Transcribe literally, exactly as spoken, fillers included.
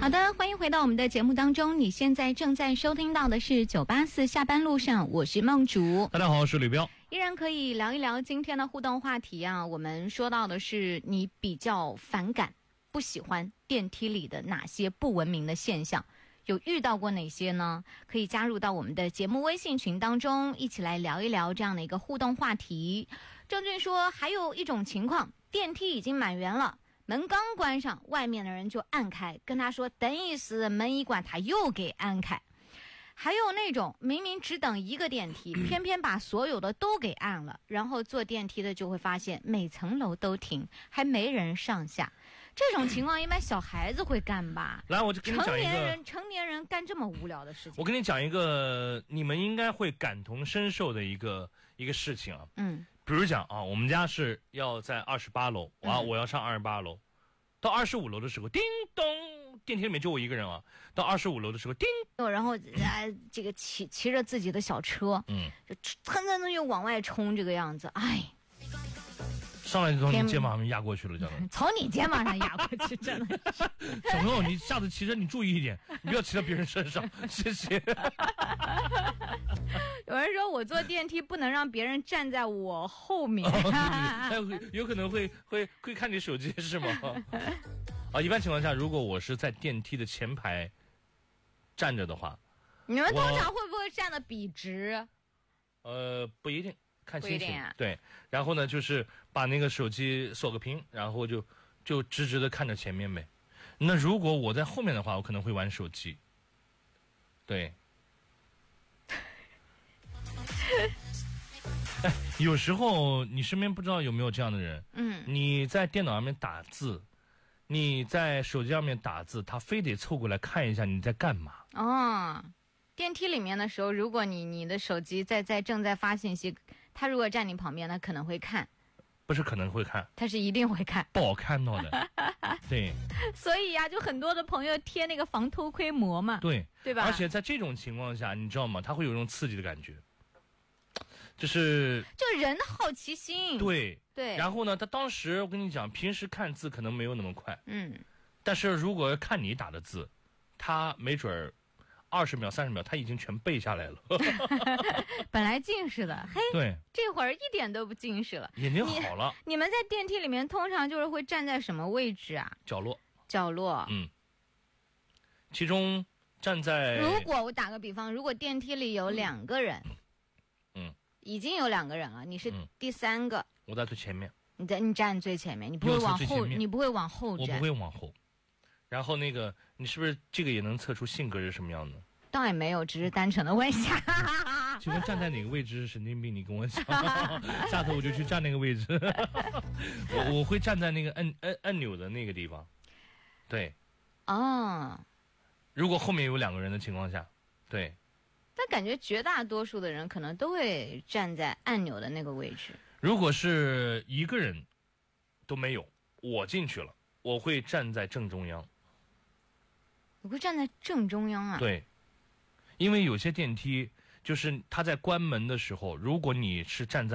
好的，欢迎回到我们的节目当中。你现在正在收听到的是九八四下班路上，我是梦竹。 大家好，我是吕彪。 依然可以聊一聊今天的互动话题啊。我们说到的是你比较反感、不喜欢电梯里的哪些不文明的现象，有遇到过哪些呢？可以加入到我们的节目微信群当中，一起来聊一聊这样的一个互动话题。郑俊说，还有一种情况，电梯已经满员了，门刚关上，外面的人就按开，跟他说等一时，门一关他又给按开。还有那种明明只等一个电梯，偏偏把所有的都给按了，然后坐电梯的就会发现每层楼都停，还没人上下。这种情况一般小孩子会干吧？ 来，我就跟你讲一个成年人成年人干这么无聊的事情。 我跟你讲一个你们应该会感同身受的一个一个事情啊。 嗯， 比如讲啊，我们家是要在二十八楼啊， 嗯、 我要上二十八楼，到二十五楼的时候，叮咚，电梯里面就我一个人啊。到二十五楼的时候，叮， 然后呃，这个骑骑着自己的小车， 嗯， 就蹭蹭蹭就往外冲，这个样子，哎。 上来就从你肩膀上面压过去了，真的。 从你肩膀上压过去，真的是。 小朋友，你下次骑车你注意一点，你不要骑到别人身上，谢谢。 有人说我坐电梯不能让别人站在我后面， 哦、有可能会会会看你手机是吗？啊，一般情况下，如果我是在电梯的前排站着的话， 你们通常会不会站得笔直？ 呃，不一定。看心情、 啊、 对，然后呢，就是把那个手机锁个屏，然后就就直直的看着前面呗。那如果我在后面的话，我可能会玩手机。对。哎，有时候你身边不知道有没有这样的人， 嗯， 你在电脑上面打字，你在手机上面打字，他非得凑过来看一下你在干嘛。 哦。电梯里面的时候，如果你你的手机在在正在发信息，他如果站你旁边，他可能会看， 不是可能会看， 他是一定会看， 不好看到的，对。 所以呀、啊，就很多的朋友贴那个防偷窥膜嘛， 对对吧？ 而且在这种情况下，你知道吗？他会有一种刺激的感觉，就是就人的好奇心， 对对。 然后呢，他当时我跟你讲，平时看字可能没有那么快， 嗯， 但是如果看你打的字，他没准儿。二十秒、三十秒，他已经全背下来了。 本来近视的，嘿， 对， 这会儿一点都不近视了， 眼睛好了。 你。你们在电梯里面通常就是会站在什么位置啊？ 角落。 角落。 嗯。其中站在…… 如果我打个比方，如果电梯里有两个人， 嗯， 已经有两个人了，你是第三个，嗯、 我在最前面， 你在你站最前面，你不会往后，你不会往后站， 我不会往后。然后那个，你是不是这个也能测出性格是什么样的？ 倒也没有，只是单纯的问一下。 请问站在哪个位置是神经病？你跟我讲，下次我就去站那个位置。我我会站在那个按按按钮的那个地方。对。 哦。 如果后面有两个人的情况下，对。 但感觉绝大多数的人可能都会站在按钮的那个位置。 如果是一个人都没有，我进去了，我会站在正中央。 我会站在正中央啊。 对，因为有些电梯就是它在关门的时候，如果你是站在